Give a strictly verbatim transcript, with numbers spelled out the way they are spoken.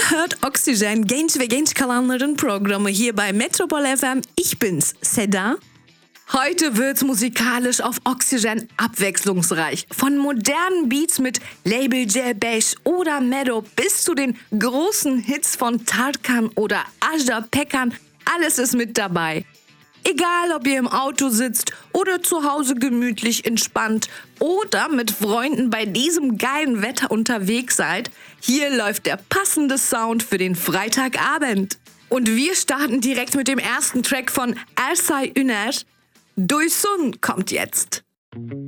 Ihr hört Oxygen, genç ve genç kalanların programı hier bei Metropol F M. Ich bin's, Seda. Heute wird's musikalisch auf Oxygen abwechslungsreich. Von modernen Beats mit Label J Beige oder Meadow bis zu den großen Hits von Tarkan oder Ajda Pekkan, alles ist mit dabei. Egal, ob ihr im Auto sitzt oder zu Hause gemütlich entspannt oder mit Freunden bei diesem geilen Wetter unterwegs seid, hier läuft der passende Sound für den Freitagabend. Und wir starten direkt mit dem ersten Track von Ersay Üner. Duysun kommt jetzt.